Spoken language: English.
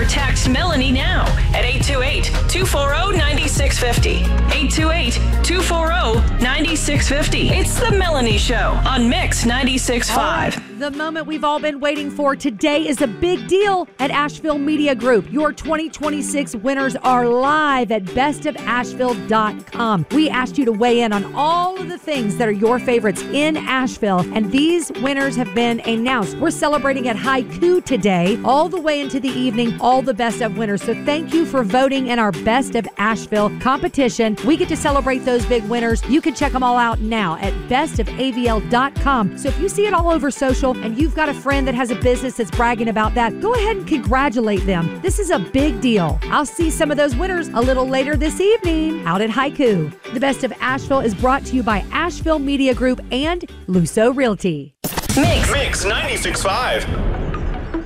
or text Melanie now at 828-240-9650. 828-240-9650. It's The Melanie Show on Mix 96.5. The moment we've all been waiting for. Today is a big deal at Asheville Media Group. Your 2026 winners are live at bestofasheville.com. We asked you to weigh in on all of the things that are your favorites in Asheville, and these winners have been announced. We're celebrating at Haiku today, all the way into the evening, all the best of winners. So thank you for voting in our Best of Asheville competition. We get to celebrate those big winners. You can check them all out now at bestofavl.com. So if you see it all over social and you've got a friend that has a business that's bragging about that, go ahead and congratulate them. This is a big deal. I'll see some of those winners a little later this evening out at Haiku. The Best of Asheville is brought to you by Asheville Media Group and Luso Realty. Mix 96.5.